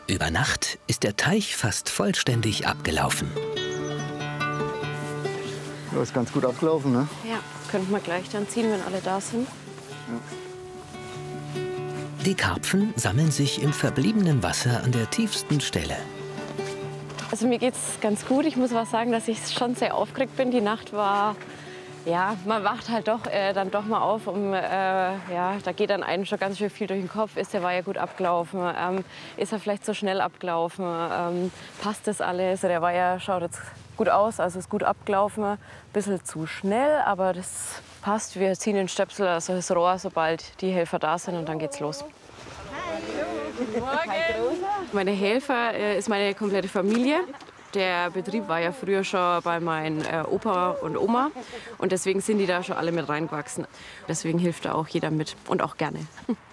Über Nacht ist der Teich fast vollständig abgelaufen. Ja, ist ganz gut abgelaufen, ne? Ja, könnten wir gleich dann ziehen, wenn alle da sind. Ja. Die Karpfen sammeln sich im verbliebenen Wasser an der tiefsten Stelle. Also mir geht's ganz gut. Ich muss was sagen, dass ich schon sehr aufgeregt bin. Die Nacht war, ja, man wacht halt doch dann doch mal auf. Ja, da geht dann einem schon ganz schön viel durch den Kopf. Ist der Weiher gut abgelaufen? Ist er vielleicht so schnell abgelaufen? Passt das alles? Der Weiher schaut jetzt gut aus, also ist gut abgelaufen. Ein bisschen zu schnell, aber das passt. Wir ziehen den Stöpsel, also das Rohr, sobald die Helfer da sind, und dann geht's los. Guten Morgen. Meine Helfer ist meine komplette Familie. Der Betrieb war ja früher schon bei meinen Opa und Oma, und deswegen sind die da schon alle mit reingewachsen. Deswegen hilft da auch jeder mit und auch gerne.